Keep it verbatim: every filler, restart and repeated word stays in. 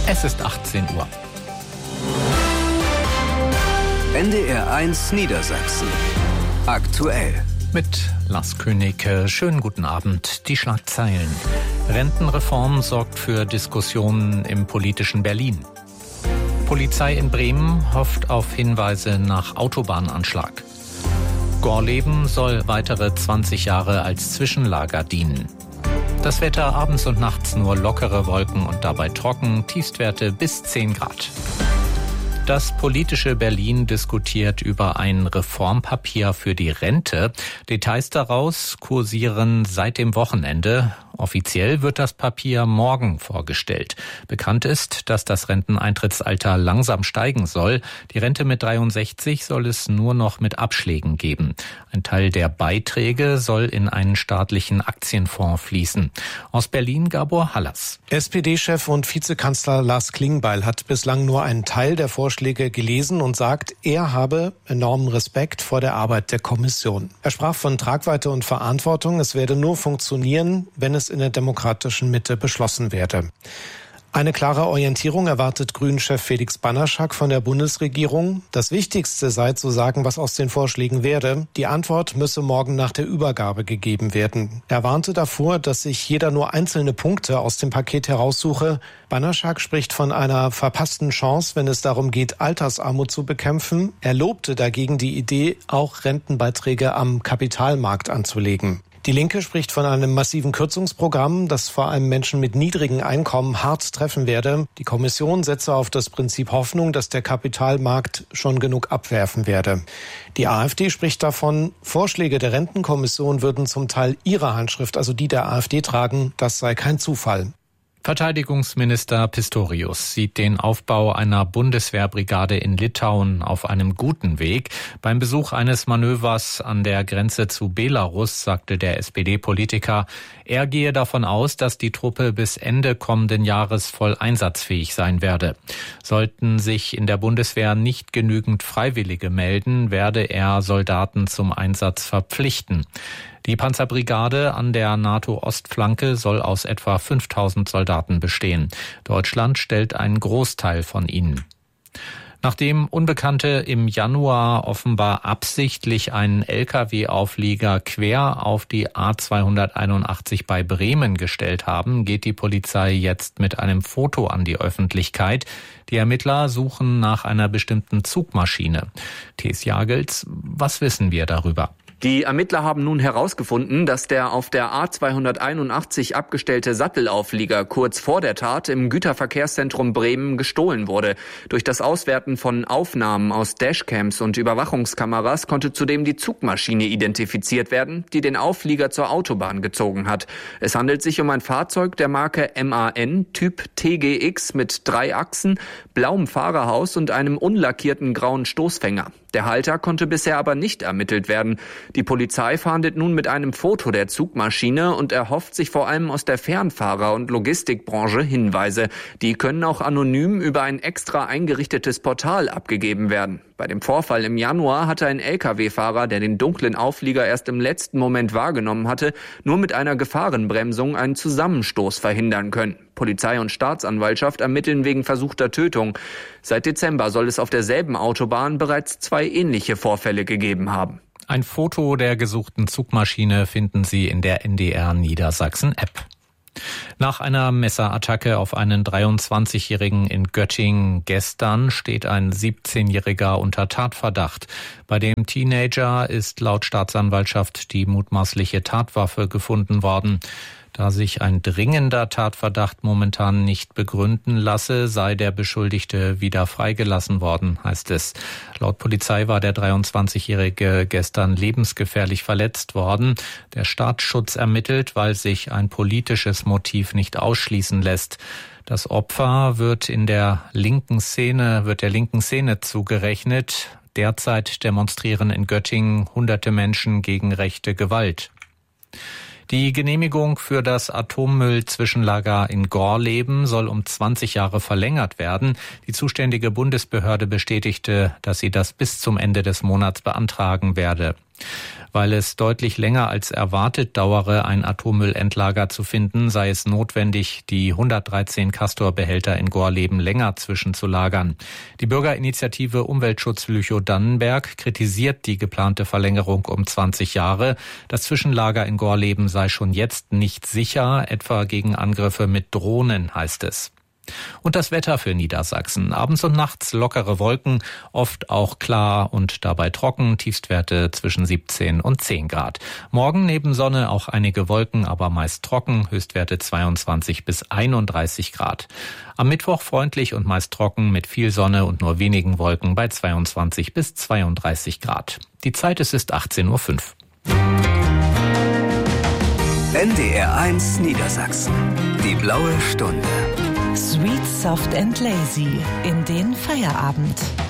Es ist achtzehn Uhr. N D R eins Niedersachsen. Aktuell. Mit Lars König. Schönen guten Abend. Die Schlagzeilen. Rentenreform sorgt für Diskussionen im politischen Berlin. Polizei in Bremen hofft auf Hinweise nach Autobahnanschlag. Gorleben soll weitere zwanzig Jahre als Zwischenlager dienen. Das Wetter abends und nachts nur lockere Wolken und dabei trocken, Tiefstwerte bis zehn Grad. Das politische Berlin diskutiert über ein Reformpapier für die Rente. Details daraus kursieren seit dem Wochenende. Offiziell wird das Papier morgen vorgestellt. Bekannt ist, dass das Renteneintrittsalter langsam steigen soll. Die Rente mit dreiundsechzig soll es nur noch mit Abschlägen geben. Ein Teil der Beiträge soll in einen staatlichen Aktienfonds fließen. Aus Berlin Gabor Hallas. S P D-Chef und Vizekanzler Lars Klingbeil hat bislang nur einen Teil der Vorschläge gelesen und sagt, er habe enormen Respekt vor der Arbeit der Kommission. Er sprach von Tragweite und Verantwortung. Es werde nur funktionieren, wenn es in der demokratischen Mitte beschlossen werde. Eine klare Orientierung erwartet Grünen-Chef Felix Banaschak von der Bundesregierung. Das Wichtigste sei zu sagen, was aus den Vorschlägen werde. Die Antwort müsse morgen nach der Übergabe gegeben werden. Er warnte davor, dass sich jeder nur einzelne Punkte aus dem Paket heraussuche. Banaschak spricht von einer verpassten Chance, wenn es darum geht, Altersarmut zu bekämpfen. Er lobte dagegen die Idee, auch Rentenbeiträge am Kapitalmarkt anzulegen. Die Linke spricht von einem massiven Kürzungsprogramm, das vor allem Menschen mit niedrigen Einkommen hart treffen werde. Die Kommission setze auf das Prinzip Hoffnung, dass der Kapitalmarkt schon genug abwerfen werde. Die AfD spricht davon, Vorschläge der Rentenkommission würden zum Teil ihre Handschrift, also die der AfD, tragen. Das sei kein Zufall. Verteidigungsminister Pistorius sieht den Aufbau einer Bundeswehrbrigade in Litauen auf einem guten Weg. Beim Besuch eines Manövers an der Grenze zu Belarus sagte der S P D-Politiker, er gehe davon aus, dass die Truppe bis Ende kommenden Jahres voll einsatzfähig sein werde. Sollten sich in der Bundeswehr nicht genügend Freiwillige melden, werde er Soldaten zum Einsatz verpflichten. Die Panzerbrigade an der NATO-Ostflanke soll aus etwa fünftausend Soldaten bestehen. Deutschland stellt einen Großteil von ihnen. Nachdem Unbekannte im Januar offenbar absichtlich einen L K W-Auflieger quer auf die A zweihunderteinundachtzig bei Bremen gestellt haben, geht die Polizei jetzt mit einem Foto an die Öffentlichkeit. Die Ermittler suchen nach einer bestimmten Zugmaschine. Thes Jagels, was wissen wir darüber? Die Ermittler haben nun herausgefunden, dass der auf der A zweihunderteinundachtzig abgestellte Sattelauflieger kurz vor der Tat im Güterverkehrszentrum Bremen gestohlen wurde. Durch das Auswerten von Aufnahmen aus Dashcams und Überwachungskameras konnte zudem die Zugmaschine identifiziert werden, die den Auflieger zur Autobahn gezogen hat. Es handelt sich um ein Fahrzeug der Marke M A N, Typ T G X mit drei Achsen, blauem Fahrerhaus und einem unlackierten grauen Stoßfänger. Der Halter konnte bisher aber nicht ermittelt werden. Die Polizei fahndet nun mit einem Foto der Zugmaschine und erhofft sich vor allem aus der Fernfahrer- und Logistikbranche Hinweise. Die können auch anonym über ein extra eingerichtetes Portal abgegeben werden. Bei dem Vorfall im Januar hatte ein L K W-Fahrer, der den dunklen Auflieger erst im letzten Moment wahrgenommen hatte, nur mit einer Gefahrenbremsung einen Zusammenstoß verhindern können. Polizei und Staatsanwaltschaft ermitteln wegen versuchter Tötung. Seit Dezember soll es auf derselben Autobahn bereits zwei ähnliche Vorfälle gegeben haben. Ein Foto der gesuchten Zugmaschine finden Sie in der N D R Niedersachsen-App. Nach einer Messerattacke auf einen dreiundzwanzigjährigen in Göttingen gestern steht ein siebzehnjähriger unter Tatverdacht. Bei dem Teenager ist laut Staatsanwaltschaft die mutmaßliche Tatwaffe gefunden worden. Da sich ein dringender Tatverdacht momentan nicht begründen lasse, sei der Beschuldigte wieder freigelassen worden, heißt es. Laut Polizei war der dreiundzwanzigjährige gestern lebensgefährlich verletzt worden. Der Staatsschutz ermittelt, weil sich ein politisches Motiv nicht ausschließen lässt. Das Opfer wird in der linken Szene, wird der linken Szene zugerechnet. Derzeit demonstrieren in Göttingen hunderte Menschen gegen rechte Gewalt. Die Genehmigung für das Atommüll-Zwischenlager in Gorleben soll um zwanzig Jahre verlängert werden. Die zuständige Bundesbehörde bestätigte, dass sie das bis zum Ende des Monats beantragen werde. Weil es deutlich länger als erwartet dauere, ein Atommüllendlager zu finden, sei es notwendig, die hundertdreizehn Castor-Behälter in Gorleben länger zwischenzulagern. Die Bürgerinitiative Umweltschutz Lüchow-Dannenberg kritisiert die geplante Verlängerung um zwanzig Jahre. Das Zwischenlager in Gorleben sei schon jetzt nicht sicher, etwa gegen Angriffe mit Drohnen, heißt es. Und das Wetter für Niedersachsen. Abends und nachts lockere Wolken, oft auch klar und dabei trocken, Tiefstwerte zwischen siebzehn und zehn Grad. Morgen neben Sonne auch einige Wolken, aber meist trocken, Höchstwerte zweiundzwanzig bis einunddreißig Grad. Am Mittwoch freundlich und meist trocken mit viel Sonne und nur wenigen Wolken bei zweiundzwanzig bis zweiunddreißig Grad. Die Zeit, es ist achtzehn Uhr fünf. N D R eins Niedersachsen. Die blaue Stunde. Sweet, soft and lazy in den Feierabend.